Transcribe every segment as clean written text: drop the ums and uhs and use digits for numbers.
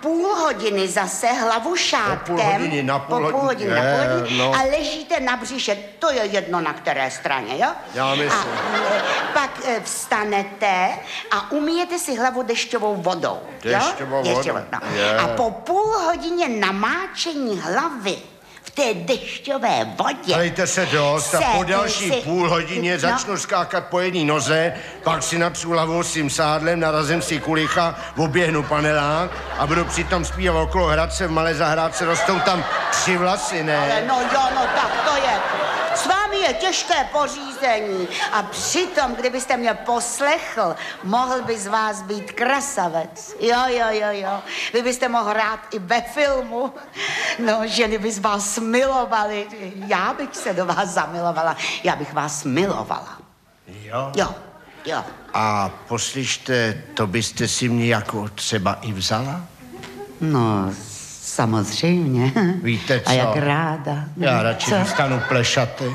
půl hodiny zase hlavu šátkem. Po půl hodiny, no. A ležíte na břiše, to je jedno na které straně, jo? Já myslím. A pak vstanete a umyjete si hlavu dešťovou vodou. Dešťovou vodou. No. A po půl hodině namáčení hlavy v té dešťové vodě. Dejte se dost a po další půl hodině začnu skákat po jedné noze, pak si natřu hlavou s tím sádlem, narazím si kulicha, oběhnu panelák a budu přitom zpívat okolo Hradce, v Malé zahrádce rostou tam 3 vlasy, ne? Ale no jo, no tak to je. S vámi je těžké pořízení a přitom, kdybyste mě poslechl, mohl by z vás být krasavec. Jo. Vy byste mohl hrát i ve filmu. No, ženy by z vás milovaly. Já bych se do vás zamilovala. Já bych vás milovala. Jo? Jo. A poslyšte, to byste si mě jako třeba i vzala? No, samozřejmě. Víte co? A jak ráda. Já radši zůstanu plešatý.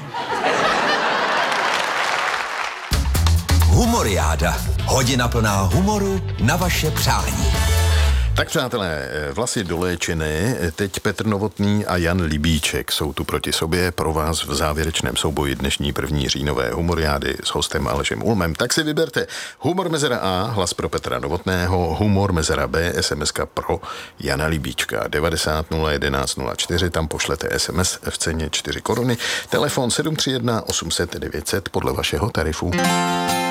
Humoriáda. Hodina plná humoru na vaše přání. Tak přátelé, vlasy doléčené, teď Petr Novotný a Jan Libíček jsou tu proti sobě pro vás v závěrečném souboji dnešní 1. říjnové humoriády s hostem Alešem Ulmem. Tak si vyberte humor mezera A, hlas pro Petra Novotného, humor mezera B, SMS-ka pro Jana Libíčka. 90 011 04, tam pošlete SMS v ceně 4 koruny. Telefon 731 800 900 podle vašeho tarifu.